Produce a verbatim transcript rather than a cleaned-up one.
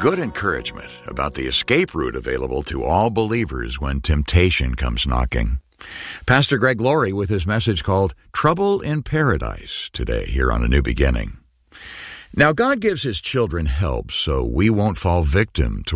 Good encouragement about the escape route available to all believers when temptation comes knocking. Pastor Greg Laurie with his message called Trouble in Paradise today here on A New Beginning. Now, God gives his children help so we won't fall victim to